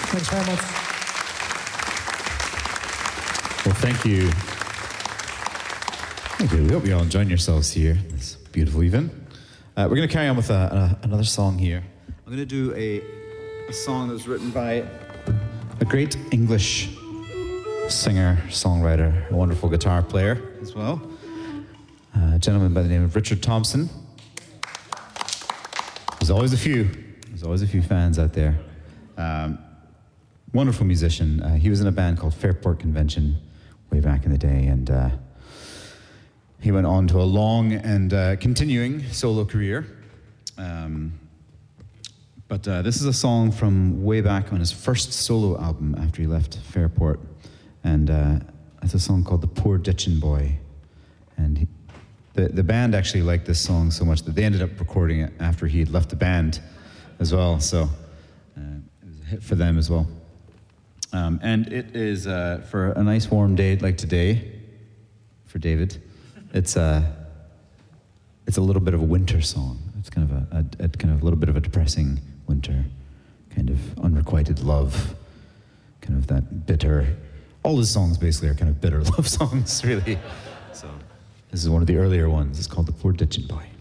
Thanks very much. Well, thank you. Thank you. We hope you all enjoying yourselves here this beautiful evening. We're going to carry on with another song here. I'm going to do a song that was written by a great English singer, songwriter, a wonderful guitar player as well. A gentleman by the name of Richard Thompson. There's always a few fans out there. Wonderful musician. He was in a band called Fairport Convention way back in the day, and he went on to a long and continuing solo career. But this is a song from way back on his first solo album after he left Fairport, and it's a song called The Poor Ditchin' Boy. And the band actually liked this song so much that they ended up recording it after he had left the band as well, so it was a hit for them as well. And it is for a nice warm day like today, for David. It's a little bit of a winter song. It's kind of a little bit of a depressing winter, kind of unrequited love, kind of that bitter. All his songs basically are kind of bitter love songs, really. So this is one of the earlier ones. It's called The Poor Ditchin' Boy.